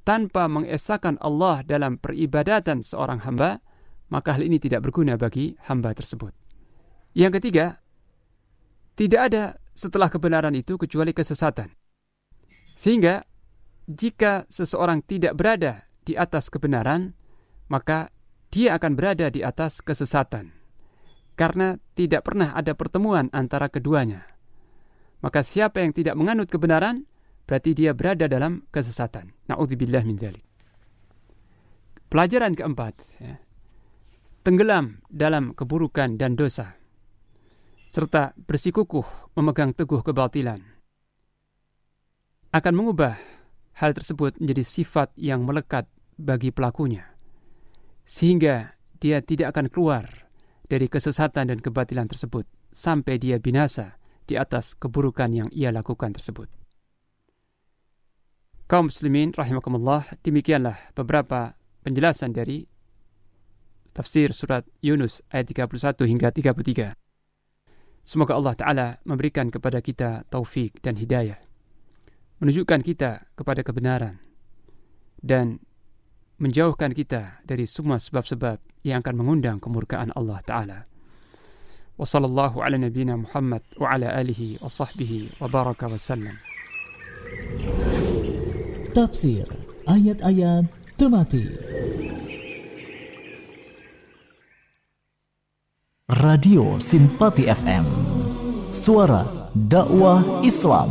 tanpa mengesahkan Allah dalam peribadatan seorang hamba, maka hal ini tidak berguna bagi hamba tersebut. Yang ketiga, tidak ada setelah kebenaran itu kecuali kesesatan. Sehingga jika seseorang tidak berada di atas kebenaran, maka dia akan berada di atas kesesatan. Karena tidak pernah ada pertemuan antara keduanya. Maka siapa yang tidak menganut kebenaran, berarti dia berada dalam kesesatan. Na'udzubillah min dzalik. Pelajaran keempat, tenggelam dalam keburukan dan dosa, serta bersikukuh memegang teguh kebatilan, akan mengubah hal tersebut menjadi sifat yang melekat bagi pelakunya, sehingga dia tidak akan keluar dari kesesatan dan kebatilan tersebut sampai dia binasa di atas keburukan yang ia lakukan tersebut. Kaum muslimin rahimakumullah, demikianlah beberapa penjelasan dari tafsir surat Yunus ayat 31 hingga 33. Semoga Allah Ta'ala memberikan kepada kita taufik dan hidayah, menunjukkan kita kepada kebenaran, dan menjauhkan kita dari semua sebab-sebab yang akan mengundang kemurkaan Allah Ta'ala. Wa sallallahu ala nabiyina Muhammad wa ala alihi wa sahbihi wa baraka wa sallam. Tafsir ayat-ayat temati. Radio Simpati FM, suara dakwah Islam.